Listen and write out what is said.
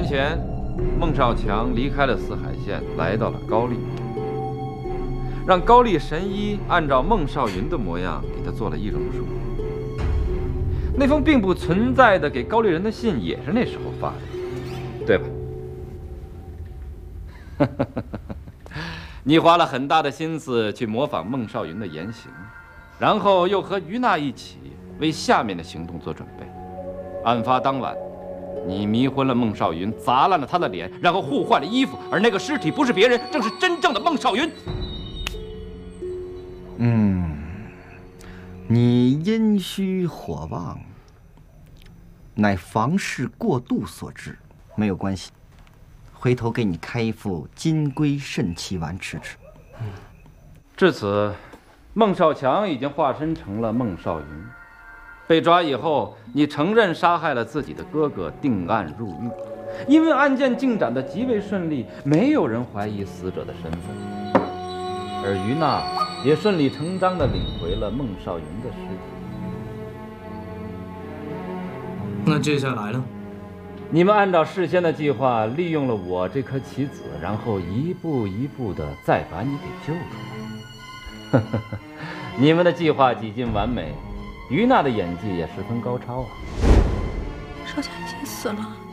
年前，孟少强离开了四海县，来到了高丽，让高丽神医按照孟少云的模样给他做了易容术。那封并不存在的给高丽人的信也是那时候发的，对吧？你花了很大的心思去模仿孟少云的言行，然后又和于娜一起为下面的行动做准备。案发当晚，你迷昏了孟少云，砸烂了他的脸，然后互换了衣服，而那个尸体不是别人，正是真正的孟少云。 你阴虚火旺，乃房事过度所致，没有关系。回头给你开一副金龟肾气丸吃吃。 至此，孟少强已经化身成了孟少云。被抓以后，你承认杀害了自己的哥哥，定案入狱。因为案件进展得极为顺利，没有人怀疑死者的身份，而于娜也顺理成章地领回了孟少云的尸体。 那接下来呢？ 你们按照事先的计划，利用了我这颗棋子，然后一步一步地再把你给救出来。你们的计划几近完美，于娜的演技也十分高超啊。 少强已经死了。